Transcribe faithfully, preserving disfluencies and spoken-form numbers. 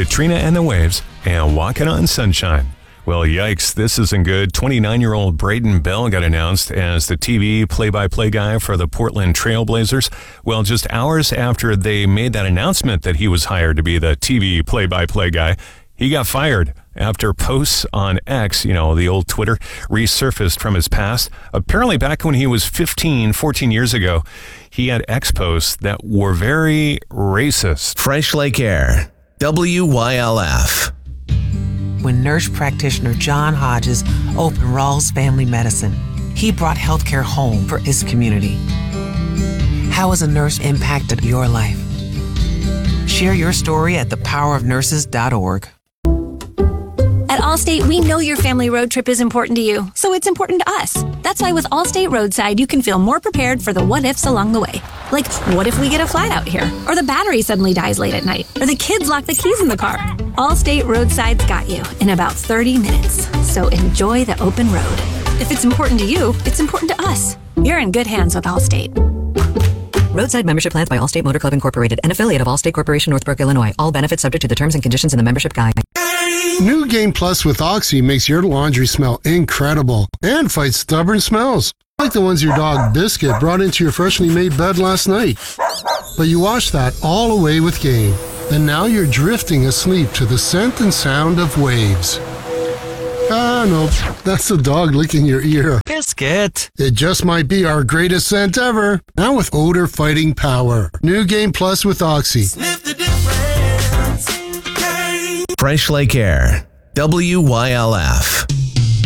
Katrina and the Waves and Walking on Sunshine. Well, yikes, this isn't good. twenty-nine-year-old Braden Bell got announced as the T V play-by-play guy for the Portland Trail Blazers. Well, just hours after they made that announcement that he was hired to be the T V play-by-play guy, he got fired after posts on X, you know, the old Twitter, resurfaced from his past. Apparently, back when he was fifteen, fourteen years ago, he had X posts that were very racist. Fresh Lake Air, W Y L F. When nurse practitioner John Hodges opened Rawls Family Medicine, he brought healthcare home for his community. How has a nurse impacted your life? Share your story at the power of nurses dot org. At Allstate, we know your family road trip is important to you, so it's important to us. That's why with Allstate Roadside, you can feel more prepared for the what-ifs along the way. Like, what if we get a flat out here? Or the battery suddenly dies late at night? Or the kids lock the keys in the car? Allstate Roadside's got you in about thirty minutes. So enjoy the open road. If it's important to you, it's important to us. You're in good hands with Allstate. Roadside membership plans by Allstate Motor Club Incorporated, an affiliate of Allstate Corporation, Northbrook, Illinois. All benefits subject to the terms and conditions in the membership guide. New Game Plus with Oxy makes your laundry smell incredible and fights stubborn smells, like the ones your dog Biscuit brought into your freshly made bed last night. But you washed that all away with Game, and now you're drifting asleep to the scent and sound of waves. Ah, no, that's the dog licking your ear. Biscuit. It just might be our greatest scent ever. Now with odor fighting power. New Game Plus with Oxy. Sniff the difference. Game. Fresh Lake Air, W Y L F.